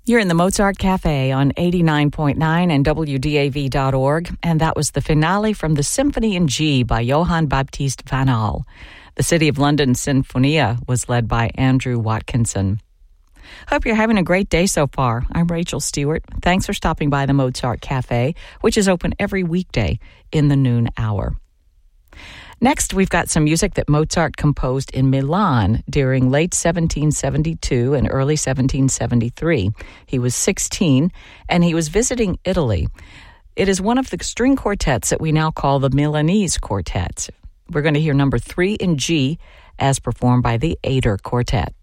You're in the Mozart Cafe on 89.9 and WDAV.org, and that was the finale from the Symphony in G by Johann Baptist van Al. The City of London Sinfonia was led by Andrew Watkinson. Hope you're having a great day so far. I'm Rachel Stewart. Thanks for stopping by the Mozart Cafe, which is open every weekday in the noon hour. Next, we've got some music that Mozart composed in Milan during late 1772 and early 1773. He was 16, and he was visiting Italy. It is one of the string quartets that we now call the Milanese Quartet. We're going to hear number 3 in G as performed by the Ader Quartet.